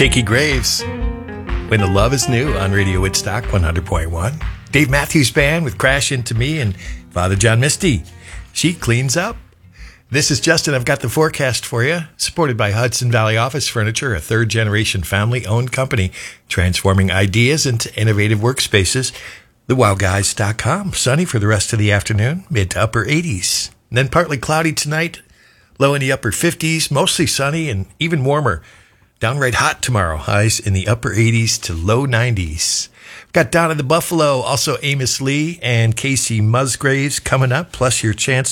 Shakey Graves, When the Love is New on Radio Woodstock 100.1. Dave Matthews Band with Crash Into Me and Father John Misty. She cleans up. This is Justin. I've got the forecast for you. Supported by Hudson Valley Office Furniture, a third-generation family-owned company transforming ideas into innovative workspaces. TheWowGuys.com. Sunny for the rest of the afternoon, mid to upper 80s. And then partly cloudy tonight, low in the upper 50s, mostly sunny and even warmer. Downright hot tomorrow, highs in the upper 80s to low 90s. We've got Down in the Buffalo, also Amos Lee and Casey Musgraves coming up, plus your chance